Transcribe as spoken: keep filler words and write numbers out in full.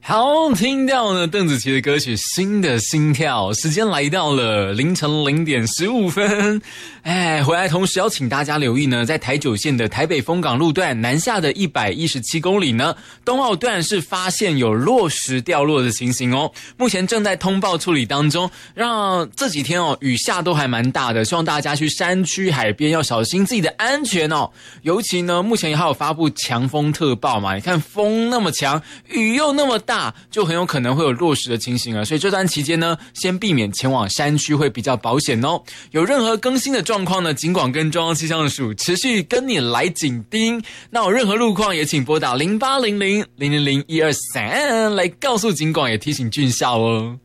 好，听到呢邓紫棋的歌曲《新的心跳》，时间来到了凌晨零点十五分。哎，回来同时要请大家留意呢，在台九线的台北丰港路段南下的一百一十七公里呢，东澳段是发现有落石掉落的情形哦，目前正在通报处理当中。让这几天哦雨下都还蛮大的，希望大家去山区海边要小心自己的安全哦。尤其呢，目前还有发布强风特报嘛，你看风那么强，雨又那么大，就很有可能会有落石的情形了。所以这段期间呢，先避免前往山区会比较保险哦。有任何更新的状况呢，尽管跟中央气象署持续跟你来紧盯。那有任何路况也请拨打零八零零零零零一二三来告诉警广，也提醒军校哦。